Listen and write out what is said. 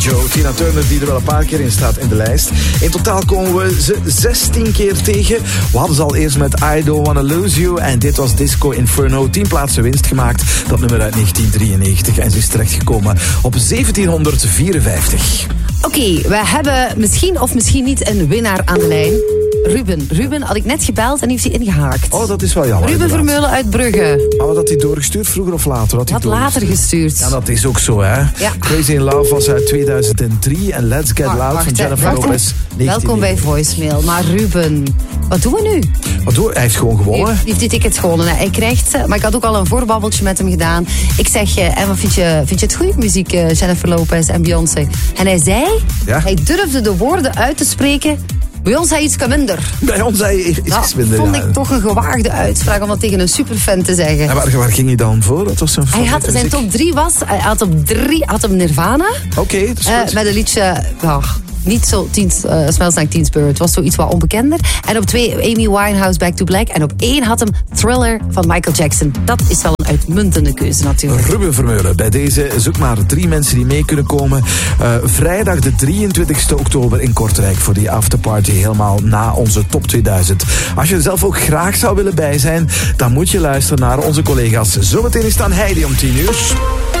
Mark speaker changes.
Speaker 1: Joe, Tina Turner, die er wel een paar keer in staat in de lijst. In totaal komen we ze 16 keer tegen. We hadden ze al eerst met I Don't Wanna Lose You. En dit was Disco Inferno. 10 plaatsen winst gemaakt. Dat nummer uit 1993. En ze is terechtgekomen op 1754.
Speaker 2: Oké, we hebben misschien of misschien niet een winnaar aan de lijn. Ruben had ik net gebeld en heeft hij ingehaakt.
Speaker 1: Oh, dat is wel jammer.
Speaker 2: Ruben Vermeulen uit Brugge.
Speaker 1: Oh, had hij doorgestuurd vroeger of later?
Speaker 2: Had later gestuurd.
Speaker 1: Ja, dat is ook zo, hè. Ja. Crazy in Love was uit 2003 en Let's Get Loud van Jennifer Lopez.
Speaker 2: Welkom bij Voicemail. Maar Ruben, wat doen we nu?
Speaker 1: Hij heeft gewoon gewonnen.
Speaker 2: Hij heeft die tickets gewonnen. Hij krijgt ze, maar ik had ook al een voorbabbeltje met hem gedaan. Ik zeg, en wat vind je het goede muziek, Jennifer Lopez en Beyoncé? En hij zei, hij durfde de woorden uit te spreken. Bij ons hij iets minder.
Speaker 1: Bij ons hij iets minder.
Speaker 2: Dat vond ik toch een gewaagde uitspraak om dat tegen een superfan te zeggen.
Speaker 1: En waar ging hij dan voor? Dat was
Speaker 2: zijn top 3 was, hij had op 3 Nirvana.
Speaker 1: Oké, dat is goed.
Speaker 2: Met een liedje, niet zo Smells Like Teen Spirit. Het was zoiets wat onbekender. En op 2 Amy Winehouse, Back to Black. En op 1 had hem Thriller van Michael Jackson. Dat is wel een uitmuntende keuze natuurlijk.
Speaker 1: Ruben Vermeulen, bij deze zoek maar 3 mensen die mee kunnen komen. Vrijdag de 23e oktober in Kortrijk voor die afterparty helemaal na onze top 2000. Als je er zelf ook graag zou willen bij zijn, dan moet je luisteren naar onze collega's. Zometeen is dan Heidi om 10 uur.